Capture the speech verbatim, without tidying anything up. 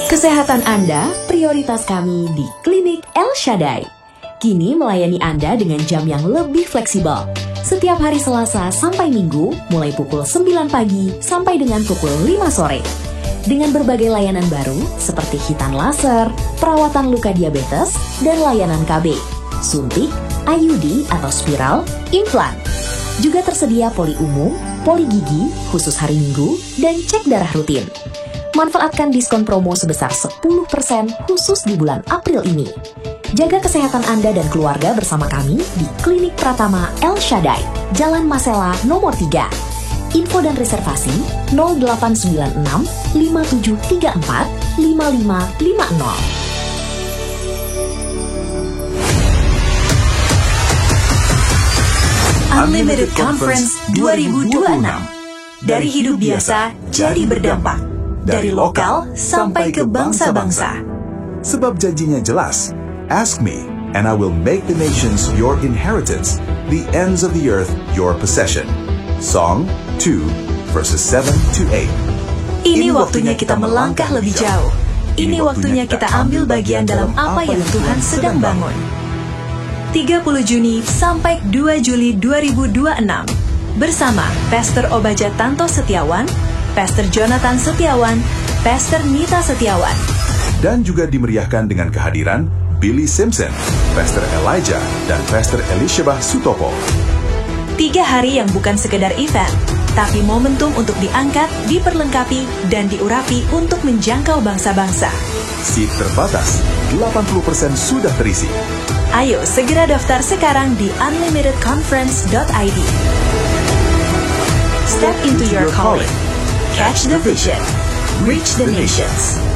Kesehatan Anda prioritas kami di Klinik El Shaddai. Kini melayani Anda dengan jam yang lebih fleksibel. Setiap hari Selasa sampai Minggu, mulai pukul sembilan pagi sampai dengan pukul lima sore. Dengan berbagai layanan baru seperti hitan laser, perawatan luka diabetes, dan layanan K B, suntik, I U D atau spiral, implan. Juga tersedia poli umum, poli gigi, khusus hari Minggu, dan cek darah rutin. Manfaatkan diskon promo sebesar sepuluh persen khusus di bulan April ini. Jaga kesehatan Anda dan keluarga bersama kami di Klinik Pratama El Shaddai, Jalan Masela nomor tiga. Info dan reservasi nol delapan sembilan enam lima tujuh tiga empat lima lima lima nol. Unlimited Conference dua ribu dua puluh enam. Dari hidup biasa jadi berdampak. Dari lokal sampai ke bangsa-bangsa. Sebab janjinya jelas. Ask me, and I will make the nations your inheritance, the ends of the earth your possession. Song two, verses seven to eight. Ini waktunya kita melangkah lebih jauh. Ini waktunya kita ambil bagian dalam apa yang Tuhan sedang bangun. tiga puluh Juni sampai dua Juli dua ribu dua puluh enam. Bersama Pastor Obaja Tanto Setiawan, Pastor Jonathan Setiawan, Pastor Nita Setiawan. Dan juga dimeriahkan dengan kehadiran Billy Simpson, Pastor Elijah, dan Pastor Elisheba Sutopo. Tiga hari yang bukan sekedar event, tapi momentum untuk diangkat, diperlengkapi, dan diurapi untuk menjangkau bangsa-bangsa. Seat terbatas, delapan puluh persen sudah terisi. Ayo segera daftar sekarang di unlimited conference dot I D. Step into your calling. Catch the vision. Reach the nations.